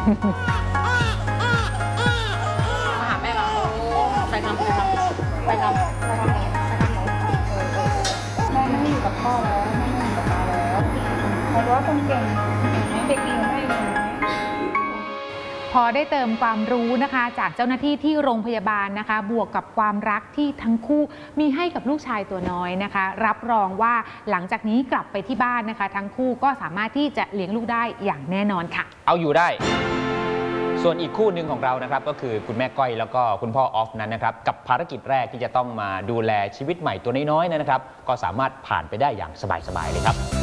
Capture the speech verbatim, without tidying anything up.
มาหาแม่เราใครทำใครทำใครทำใครทำหนูใครทำหนูแม่ไม่อยู่กับพ่อแล้วแม่ไม่อยู่กับตาแล้วแต่ว่าคนเก่งเด็กดีของแม่อยู่พอได้เติมความรู้นะคะจากเจ้าหน้าที่ที่โรงพยาบาลนะคะบวกกับความรักที่ทั้งคู่มีให้กับลูกชายตัวน้อยนะคะรับรองว่าหลังจากนี้กลับไปที่บ้านนะคะทั้งคู่ก็สามารถที่จะเลี้ยงลูกได้อย่างแน่นอนค่ะเอาอยู่ได้ส่วนอีกคู่หนึ่งของเรานะครับก็คือคุณแม่ก้อยแล้วก็คุณพ่อออฟนั้นนะครับกับภารกิจแรกที่จะต้องมาดูแลชีวิตใหม่ตัวน้อยๆนะครับก็สามารถผ่านไปได้อย่างสบายๆเลยครับ